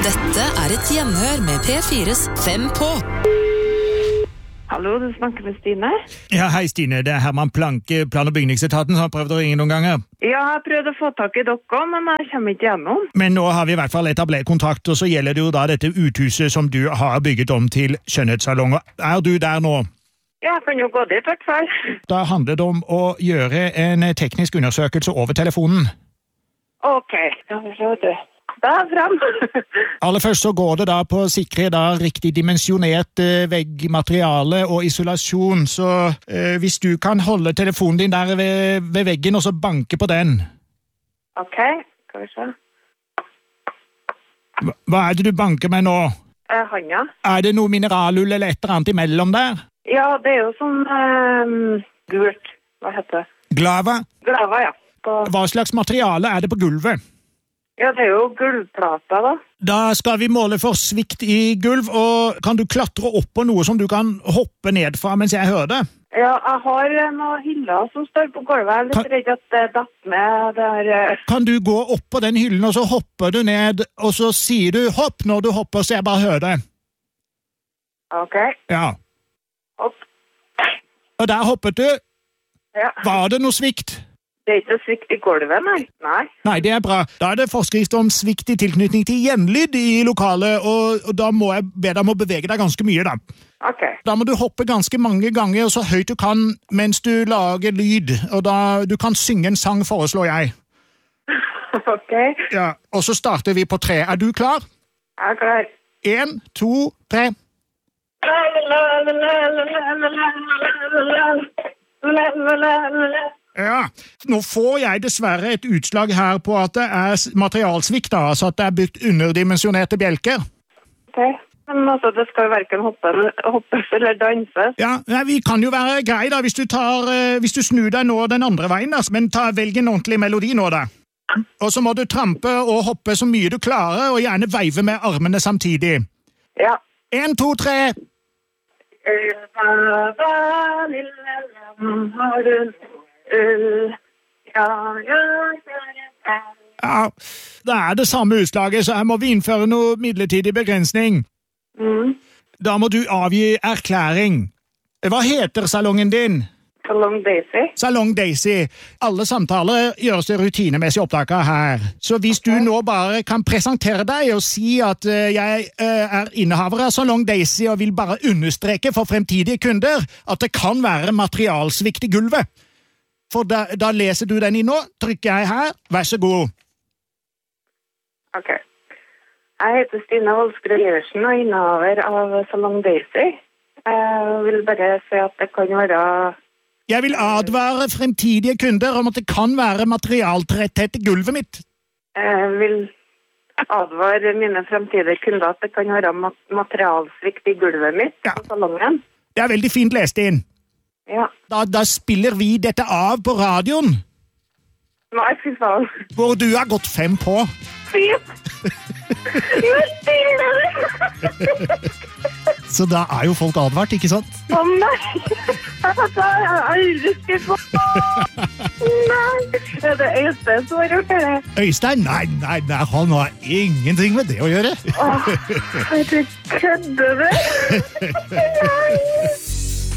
Dette et hjemhør med P4's 5 på. Hallo, du snakker med Stine. Ja, hei Stine, det Herman Planke, Plan- og bygningsetaten som har prøvd å ringe noen ganger. Ja, jeg har prøvd å få tak i dere, men jeg kommer ikke gjennom. Men nå har vi i hvert fall etablert kontrakt, og så gjelder det jo da dette uthuset som du har bygget om til skjønnhetssalonger. Er du der nå? Ja, jeg kan jo gå dit i hvert fall. Da handler det om å gjøre en teknisk undersøkelse over telefonen. Ok, ja, så du. Da frem. Aller først så går det da på å sikre da riktig dimensjonert veggmateriale og isolasjon, så hvis du kan holde telefonen din der ved veggen og så banke på den. Ok, skal vi se. Hva det du banker med nå? Hanja. Det noe mineralull eller et eller annet imellom der? Ja, det jo sånn gult. Hva heter det? Glava? Glava, ja. Hva slags materiale det på gulvet? Ja, det jo gulvplata da. Da skal vi måle for svikt i gulv, og kan du klatre opp på noe som du kan hoppe ned fra mens jeg hører det? Ja, jeg har noen hyller som står på gulvet. Jeg litt redd at det datt med der. Kan du gå opp på den hyllen, og så hopper du ned, og så sier du hopp når du hopper, så jeg bare hører det. Ok. Ja. Hopp. Og der hoppet du. Ja. Var det noe svikt? Det ikke noe svikt i gulvet, nei. Nei, det bra. Da det forskrift om svikt i tilknytning til gjenlyd i lokalet, og da må jeg be deg om å bevege deg ganske mye, da. Ok. Da må du hoppe ganske mange ganger, så høyt du kan mens du lager lyd, og da du kan synge en sang, foreslår jeg. Ok. Ja, og så starter vi på 3. Du klar? Jeg klar. 1, 2, 3. Ja, nå får jeg dessverre et utslag her på at det materialsvikt, da, altså at det bygd underdimensjonerte bjelker. Ok, men altså det skal jo hverken hoppes eller danses. Ja, vi kan jo være grei da, hvis du snur deg nå den andre veien, da, men velg en ordentlig melodi nå da. Og så må du trampe og hoppe så mye du klarer, og gjerne veive med armene samtidig. Ja. 1, 2, 3. Ja, det det samme utslaget, så her må vi innføre noe midlertidig begrensning. Da må du avgi erklæring. Hva heter salongen din? Salong Daisy. Salong Daisy. Alle samtaler gjøres det rutinemessig opptak av her. Så hvis du nå bare kan presentere deg og si at jeg innehaver av Salong Daisy og vil bare understreke for fremtidige kunder at det kan være materialsvikt i gulvet. For da leser du den inn nå, trykker jeg her, vær så god. Ok. Jeg heter Stine Voldskrud Iversen og innehaver av Salong Daisy. Jeg vil bare si at det kan være... Jeg vil advare fremtidige kunder om at det kan være materialtretthet i gulvet mitt. Jeg vil advare mine fremtidige kunder at det kan være materialsvikt i gulvet mitt på salongen. Det veldig fint lest inn. Ja. Da spiller vi dette av på radioen. Nei, fy faen. Hvor du har gått 5 på. Fint! Så da jo folk advart, ikke sant? Å nei! Jeg aldri skal få... Nei! Det Øystein som har gjort det. Øystein? Nei, han har ingenting med det å gjøre. Åh, du kødder det? Nei!